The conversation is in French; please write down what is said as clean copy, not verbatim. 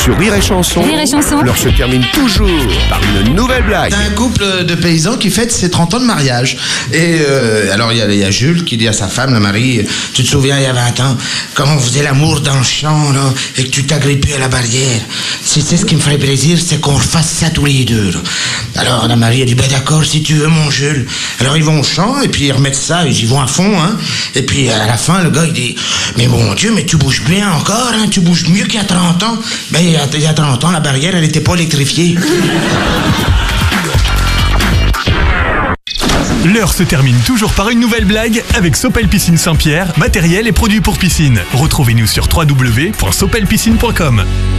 Sur Rire et Chanson, Rire et Chanson. l'heure se termine toujours par une nouvelle blague. C'est un couple de paysans qui fête ses 30 ans de mariage. Et alors il y a Jules qui dit à sa femme, la Marie, tu te souviens il y a 20 ans, quand on faisait l'amour dans le champ là, et que tu t'agrippais à la barrière. Si c'est ce qui me ferait plaisir, c'est qu'on refasse ça tous les deux. Là. Alors la Marie a dit, ben d'accord, si tu veux mon Jules. Alors ils vont au champ et puis ils remettent ça, ils y vont à fond. Hein. Et puis à la fin, le gars il dit, mais mon Dieu, mais tu bouges bien encore, hein, tu bouges mieux qu'il y a 30 ans. Ben il y a 30 ans, la barrière, elle n'était pas électrifiée. L'heure se termine toujours par une nouvelle blague avec Sopel Piscine Saint-Pierre, matériel et produits pour piscine. Retrouvez-nous sur www.sopelpiscine.com.